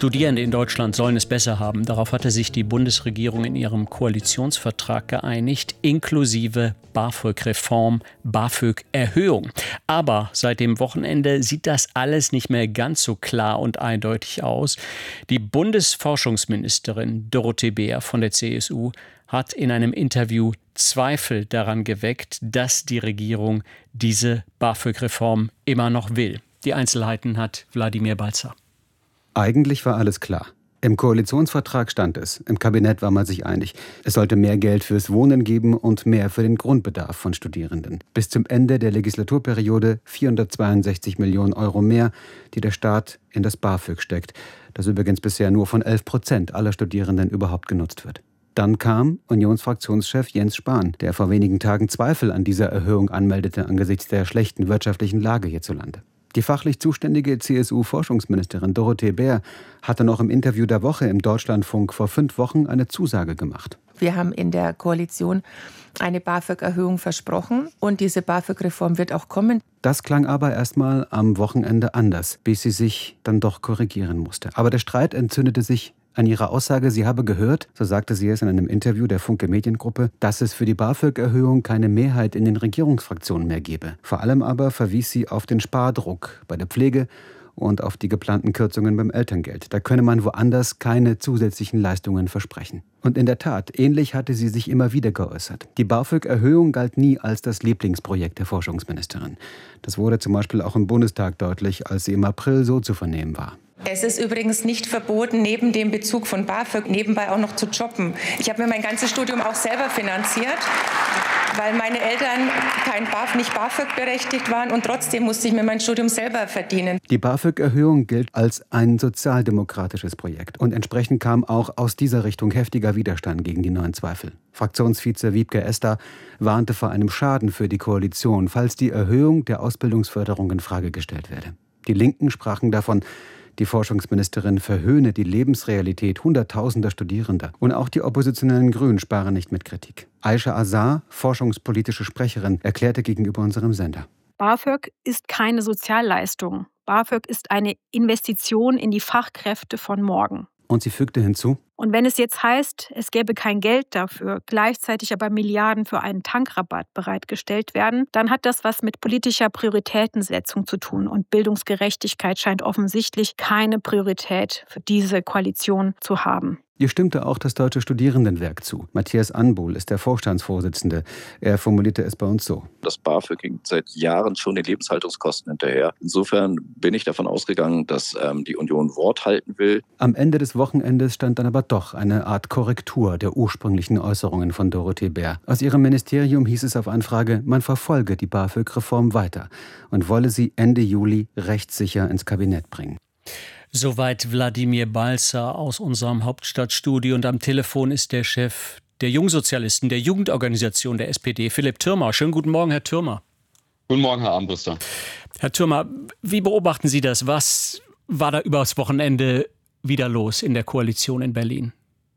Studierende in Deutschland sollen es besser haben. Darauf hatte sich die Bundesregierung in ihrem Koalitionsvertrag geeinigt, inklusive BAföG-Reform, BAföG-Erhöhung. Aber seit dem Wochenende sieht das alles nicht mehr ganz so klar und eindeutig aus. Die Bundesforschungsministerin Dorothee Bär von der CSU hat in einem Interview Zweifel daran geweckt, dass die Regierung diese BAföG-Reform immer noch will. Die Einzelheiten hat Wladimir Balzer. Eigentlich war alles klar. Im Koalitionsvertrag stand es. Im Kabinett war man sich einig. Es sollte mehr Geld fürs Wohnen geben und mehr für den Grundbedarf von Studierenden. Bis zum Ende der Legislaturperiode 462 Millionen Euro mehr, die der Staat in das BAföG steckt. Das übrigens bisher nur von 11% aller Studierenden überhaupt genutzt wird. Dann kam Unionsfraktionschef Jens Spahn, der vor wenigen Tagen Zweifel an dieser Erhöhung anmeldete angesichts der schlechten wirtschaftlichen Lage hierzulande. Die fachlich zuständige CSU-Forschungsministerin Dorothee Bär hatte noch im Interview der Woche im Deutschlandfunk vor 5 Wochen eine Zusage gemacht. Wir haben in der Koalition eine BAföG-Erhöhung versprochen und diese BAföG-Reform wird auch kommen. Das klang aber erstmal am Wochenende anders, bis sie sich dann doch korrigieren musste. Aber der Streit entzündete sich an ihrer Aussage, sie habe gehört, so sagte sie es in einem Interview der Funke Mediengruppe, dass es für die BAföG-Erhöhung keine Mehrheit in den Regierungsfraktionen mehr gebe. Vor allem aber verwies sie auf den Spardruck bei der Pflege und auf die geplanten Kürzungen beim Elterngeld. Da könne man woanders keine zusätzlichen Leistungen versprechen. Und in der Tat, ähnlich hatte sie sich immer wieder geäußert. Die BAföG-Erhöhung galt nie als das Lieblingsprojekt der Forschungsministerin. Das wurde zum Beispiel auch im Bundestag deutlich, als sie im April so zu vernehmen war. Es ist übrigens nicht verboten, neben dem Bezug von BAföG nebenbei auch noch zu jobben. Ich habe mir mein ganzes Studium auch selber finanziert, weil meine Eltern nicht BAföG berechtigt waren und trotzdem musste ich mir mein Studium selber verdienen. Die BAföG-Erhöhung gilt als ein sozialdemokratisches Projekt und entsprechend kam auch aus dieser Richtung heftiger Widerstand gegen die neuen Zweifel. Fraktionsvize Wiebke Esser warnte vor einem Schaden für die Koalition, falls die Erhöhung der Ausbildungsförderung in Frage gestellt werde. Die Linken sprachen davon, die Forschungsministerin verhöhne die Lebensrealität hunderttausender Studierender. Und auch die oppositionellen Grünen sparen nicht mit Kritik. Aisha Azar, forschungspolitische Sprecherin, erklärte gegenüber unserem Sender: BAföG ist keine Sozialleistung. BAföG ist eine Investition in die Fachkräfte von morgen. Und sie fügte hinzu: Und wenn es jetzt heißt, es gäbe kein Geld dafür, gleichzeitig aber Milliarden für einen Tankrabatt bereitgestellt werden, dann hat das was mit politischer Prioritätensetzung zu tun. Und Bildungsgerechtigkeit scheint offensichtlich keine Priorität für diese Koalition zu haben. Ihr stimmte auch das Deutsche Studierendenwerk zu. Matthias Anbuhl ist der Vorstandsvorsitzende. Er formulierte es bei uns so: Das BAföG hinkt seit Jahren schon den Lebenshaltungskosten hinterher. Insofern bin ich davon ausgegangen, dass die Union Wort halten will. Am Ende des Wochenendes stand dann aber doch eine Art Korrektur der ursprünglichen Äußerungen von Dorothee Bär. Aus ihrem Ministerium hieß es auf Anfrage, man verfolge die BAföG-Reform weiter und wolle sie Ende Juli rechtssicher ins Kabinett bringen. Soweit Wladimir Balzer aus unserem Hauptstadtstudio. Und am Telefon ist der Chef der Jungsozialisten, der Jugendorganisation der SPD, Philipp Thürmer. Schönen guten Morgen, Herr Thürmer. Guten Morgen, Herr Armbruster. Herr Thürmer, wie beobachten Sie das? Was war da übers Wochenende wieder los in der Koalition in Berlin?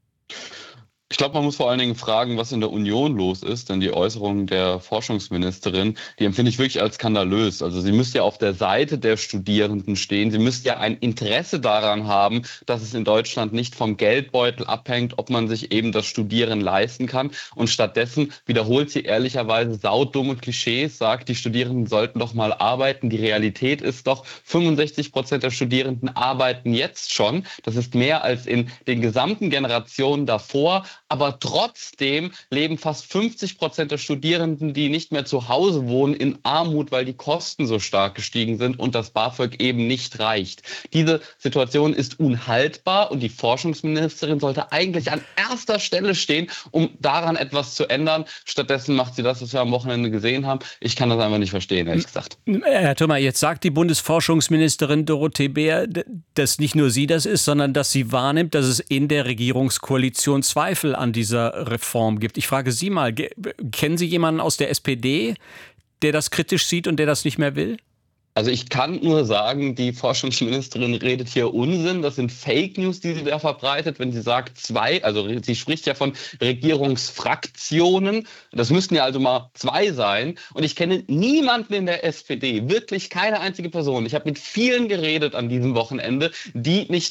Ich glaube, man muss vor allen Dingen fragen, was in der Union los ist, denn die Äußerung der Forschungsministerin, die empfinde ich wirklich als skandalös. Also sie müsste ja auf der Seite der Studierenden stehen. Sie müsste ja ein Interesse daran haben, dass es in Deutschland nicht vom Geldbeutel abhängt, ob man sich eben das Studieren leisten kann. Und stattdessen wiederholt sie ehrlicherweise saudumme Klischees, sagt, die Studierenden sollten doch mal arbeiten. Die Realität ist doch, 65% der Studierenden arbeiten jetzt schon. Das ist mehr als in den gesamten Generationen davor. Aber trotzdem leben fast 50% der Studierenden, die nicht mehr zu Hause wohnen, in Armut, weil die Kosten so stark gestiegen sind und das BAföG eben nicht reicht. Diese Situation ist unhaltbar und die Forschungsministerin sollte eigentlich an erster Stelle stehen, um daran etwas zu ändern. Stattdessen macht sie das, was wir am Wochenende gesehen haben. Ich kann das einfach nicht verstehen, ehrlich gesagt. Herr Thürmer, jetzt sagt die Bundesforschungsministerin Dorothee Bär, dass nicht nur sie das ist, sondern dass sie wahrnimmt, dass es in der Regierungskoalition Zweifel an dieser Reform gibt. Ich frage Sie mal, kennen Sie jemanden aus der SPD, der das kritisch sieht und der das nicht mehr will? Also ich kann nur sagen, die Forschungsministerin redet hier Unsinn. Das sind Fake News, die sie da verbreitet, wenn sie sagt sie spricht ja von Regierungsfraktionen. Das müssten ja also mal 2 sein. Und ich kenne niemanden in der SPD, wirklich keine einzige Person. Ich habe mit vielen geredet an diesem Wochenende, die nicht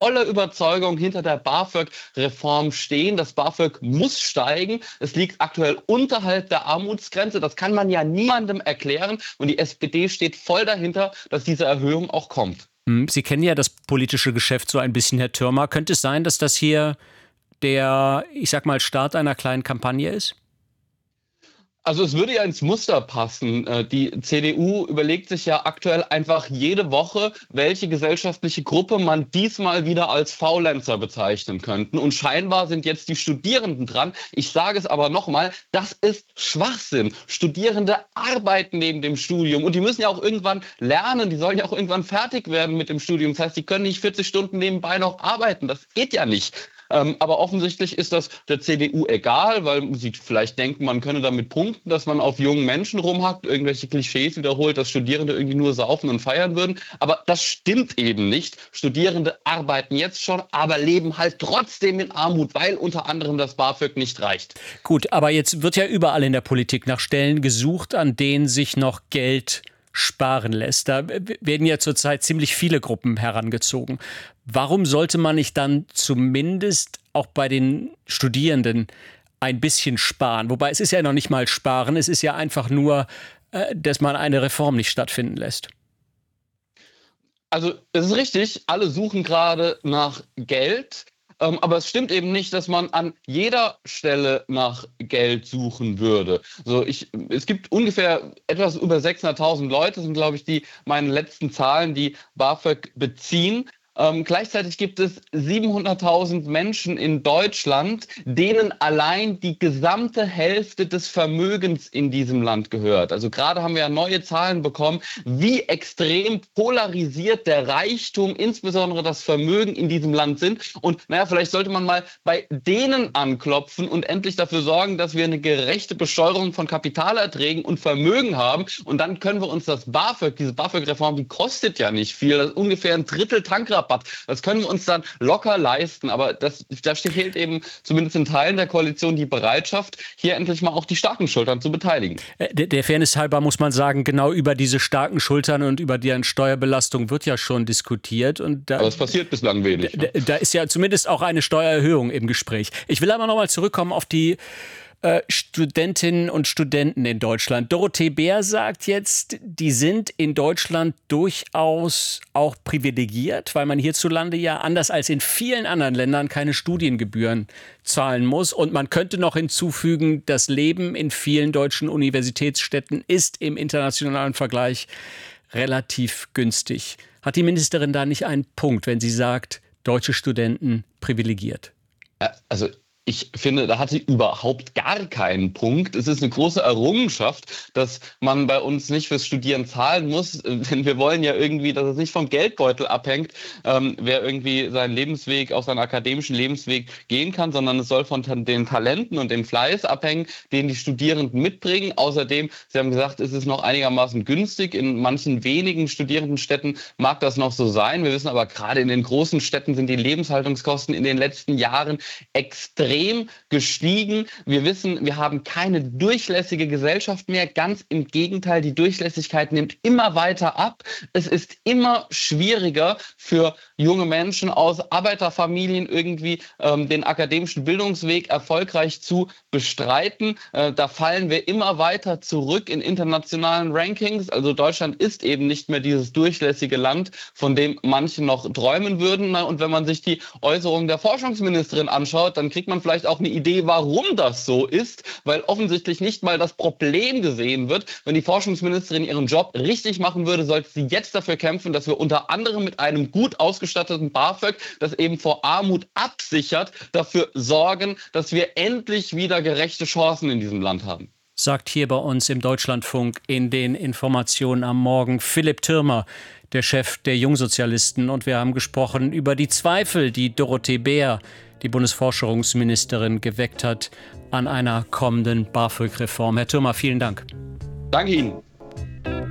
voller Überzeugung hinter der BAföG-Reform stehen. Das BAföG muss steigen. Es liegt aktuell unterhalb der Armutsgrenze. Das kann man ja niemandem erklären. Und die SPD steht voll dahinter, dass diese Erhöhung auch kommt. Sie kennen ja das politische Geschäft so ein bisschen, Herr Thürmer. Könnte es sein, dass das hier der, ich sag mal, Start einer kleinen Kampagne ist? Also es würde ja ins Muster passen. Die CDU überlegt sich ja aktuell einfach jede Woche, welche gesellschaftliche Gruppe man diesmal wieder als Faulenzer bezeichnen könnte. Und scheinbar sind jetzt die Studierenden dran. Ich sage es aber nochmal, das ist Schwachsinn. Studierende arbeiten neben dem Studium und die müssen ja auch irgendwann lernen. Die sollen ja auch irgendwann fertig werden mit dem Studium. Das heißt, die können nicht 40 Stunden nebenbei noch arbeiten. Das geht ja nicht. Aber offensichtlich ist das der CDU egal, weil sie vielleicht denken, man könne damit punkten, dass man auf jungen Menschen rumhackt, irgendwelche Klischees wiederholt, dass Studierende irgendwie nur saufen und feiern würden. Aber das stimmt eben nicht. Studierende arbeiten jetzt schon, aber leben halt trotzdem in Armut, weil unter anderem das BAföG nicht reicht. Gut, aber jetzt wird ja überall in der Politik nach Stellen gesucht, an denen sich noch Geld sparen lässt. Da werden ja zurzeit ziemlich viele Gruppen herangezogen. Warum sollte man nicht dann zumindest auch bei den Studierenden ein bisschen sparen? Wobei es ist ja noch nicht mal sparen, es ist ja einfach nur, dass man eine Reform nicht stattfinden lässt. Also es ist richtig, alle suchen gerade nach Geld. Aber es stimmt eben nicht, dass man an jeder Stelle nach Geld suchen würde. Es gibt ungefähr etwas über 600.000 Leute, das sind, glaube ich, meine letzten Zahlen, die BAföG beziehen. Gleichzeitig gibt es 700.000 Menschen in Deutschland, denen allein die gesamte Hälfte des Vermögens in diesem Land gehört. Also gerade haben wir ja neue Zahlen bekommen, wie extrem polarisiert der Reichtum, insbesondere das Vermögen in diesem Land sind. Und vielleicht sollte man mal bei denen anklopfen und endlich dafür sorgen, dass wir eine gerechte Besteuerung von Kapitalerträgen und Vermögen haben. Und dann können wir uns das BAföG, diese BAföG-Reform, die kostet ja nicht viel, das ist ungefähr ein Drittel Tankrabatt. Das können wir uns dann locker leisten. Aber da fehlt eben zumindest in Teilen der Koalition die Bereitschaft, hier endlich mal auch die starken Schultern zu beteiligen. Der Fairness halber muss man sagen, genau über diese starken Schultern und über deren Steuerbelastung wird ja schon diskutiert. Aber es passiert bislang wenig. Da ist ja zumindest auch eine Steuererhöhung im Gespräch. Ich will aber noch mal zurückkommen auf die Studentinnen und Studenten in Deutschland. Dorothee Bär sagt jetzt, die sind in Deutschland durchaus auch privilegiert, weil man hierzulande ja anders als in vielen anderen Ländern keine Studiengebühren zahlen muss. Und man könnte noch hinzufügen, das Leben in vielen deutschen Universitätsstädten ist im internationalen Vergleich relativ günstig. Hat die Ministerin da nicht einen Punkt, wenn sie sagt, deutsche Studenten privilegiert? Also ich finde, da hat sie überhaupt gar keinen Punkt. Es ist eine große Errungenschaft, dass man bei uns nicht fürs Studieren zahlen muss. Denn wir wollen ja irgendwie, dass es nicht vom Geldbeutel abhängt, wer irgendwie seinen Lebensweg, auch seinen akademischen Lebensweg gehen kann, sondern es soll von den Talenten und dem Fleiß abhängen, den die Studierenden mitbringen. Außerdem, Sie haben gesagt, es ist noch einigermaßen günstig. In manchen wenigen Studierendenstädten mag das noch so sein. Wir wissen aber, gerade in den großen Städten sind die Lebenshaltungskosten in den letzten Jahren extrem gestiegen. Wir wissen, wir haben keine durchlässige Gesellschaft mehr. Ganz im Gegenteil, die Durchlässigkeit nimmt immer weiter ab. Es ist immer schwieriger für junge Menschen aus Arbeiterfamilien irgendwie den akademischen Bildungsweg erfolgreich zu bestreiten. Da fallen wir immer weiter zurück in internationalen Rankings. Also Deutschland ist eben nicht mehr dieses durchlässige Land, von dem manche noch träumen würden. Und wenn man sich die Äußerungen der Forschungsministerin anschaut, dann kriegt man vielleicht auch eine Idee, warum das so ist, weil offensichtlich nicht mal das Problem gesehen wird. Wenn die Forschungsministerin ihren Job richtig machen würde, sollte sie jetzt dafür kämpfen, dass wir unter anderem mit einem gut ausgestatteten BAföG, das eben vor Armut absichert, dafür sorgen, dass wir endlich wieder gerechte Chancen in diesem Land haben. Sagt hier bei uns im Deutschlandfunk in den Informationen am Morgen Philipp Thürmer, der Chef der Jungsozialisten. Und wir haben gesprochen über die Zweifel, die Dorothee Bär, die Bundesforschungsministerin, geweckt hat an einer kommenden BAföG-Reform. Herr Thürmer, vielen Dank. Danke Ihnen.